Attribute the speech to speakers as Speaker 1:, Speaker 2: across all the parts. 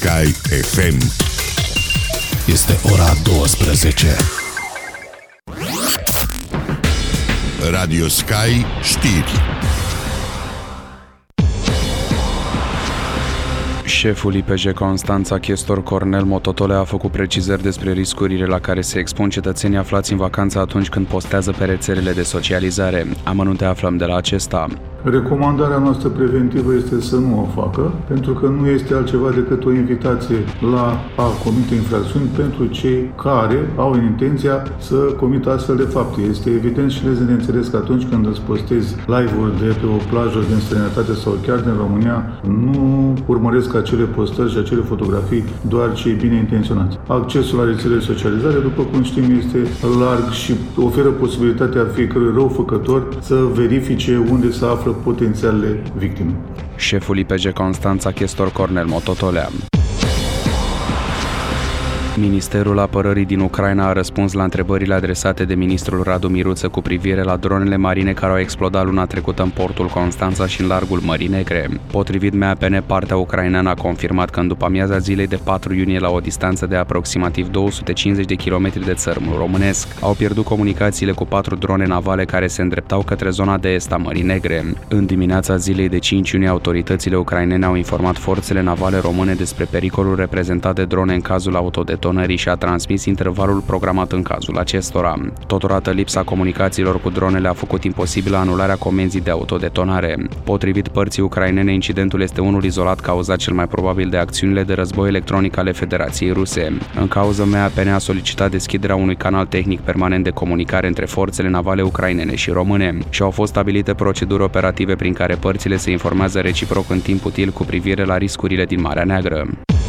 Speaker 1: Sky FM.
Speaker 2: Este ora 12.
Speaker 1: Radio Sky știri.
Speaker 3: Șeful IPJ Constanța, chestor Cornel Mototole, a făcut precizări despre riscurile la care se expun cetățenii aflați în vacanță atunci când postează pe rețelele de socializare. Amănunte aflăm de la acesta.
Speaker 4: Recomandarea noastră preventivă este să nu o facă, pentru că nu este altceva decât o invitație la a comite infracțiuni pentru cei care au intenția să comită astfel de fapte. Este evident și de înțeles că atunci când îți postezi live-uri de pe o plajă din străinătate sau chiar din România, nu urmăresc acele postări și acele fotografii doar cei bine intenționați. Accesul la rețelele de socializare, după cum știm, este larg și oferă posibilitatea fiecărui răufăcător să verifice unde se află potențialele victime.
Speaker 3: Șeful IPJ Constanța, chestor Cornel Mototolea. Ministerul Apărării din Ucraina a răspuns la întrebările adresate de ministrul Radu Miruță cu privire la dronele marine care au explodat luna trecută în portul Constanța și în largul Mării Negre. Potrivit MAPN, partea ucraineană a confirmat că în după-amiaza zilei de 4 iunie, la o distanță de aproximativ 250 de kilometri de țărmul românesc, au pierdut comunicațiile cu 4 drone navale care se îndreptau către zona de est a Mării Negre. În dimineața zilei de 5 iunie, autoritățile ucrainene au informat forțele navale române despre pericolul reprezentat de drone în cazul autodetonării și a transmis intervalul programat în cazul acestora. Totodată, lipsa comunicațiilor cu dronele a făcut imposibilă anularea comenzii de autodetonare. Potrivit părții ucrainene, incidentul este unul izolat cauzat cel mai probabil de acțiunile de război electronic ale Federației Ruse. În cauză, MAPN a solicitat deschiderea unui canal tehnic permanent de comunicare între forțele navale ucrainene și române și au fost stabilite proceduri operative prin care părțile se informează reciproc în timp util cu privire la riscurile din Marea Neagră.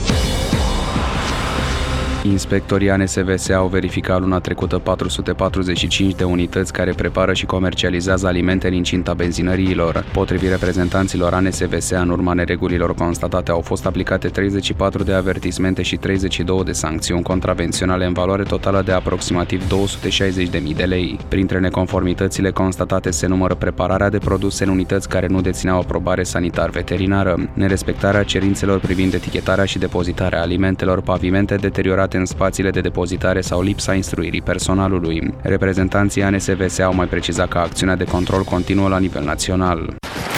Speaker 3: Inspectorii ANSVS au verificat luna trecută 445 de unități care prepară și comercializează alimente în incinta benzinăriilor. Potrivit reprezentanților ANSVS, în urma neregulilor constatate, au fost aplicate 34 de avertismente și 32 de sancțiuni contravenționale în valoare totală de aproximativ 260.000 de lei. Printre neconformitățile constatate se numără prepararea de produse în unități care nu dețineau aprobare sanitar-veterinară, nerespectarea cerințelor privind etichetarea și depozitarea alimentelor, pavimente deteriorate în spațiile de depozitare sau lipsa instruirii personalului. Reprezentanții ANSVS au mai precizat că acțiunea de control continuă la nivel național.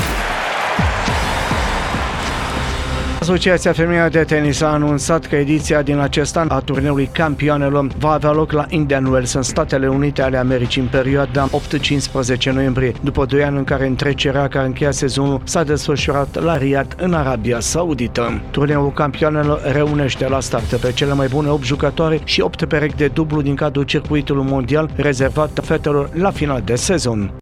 Speaker 5: Asociația Femeia de Tenis a anunțat că ediția din acest an a turneului campioanelor va avea loc la Indian Wells, în Statele Unite ale Americii, în perioada 8-15 noiembrie, după 2 ani în care întrecerea care încheia sezonul s-a desfășurat la Riyadh, în Arabia Saudită. Turneul campioanelor reunește la start pe cele mai bune 8 jucătoare și 8 perechi de dublu din cadrul circuitului mondial rezervat fetelor la final de sezon.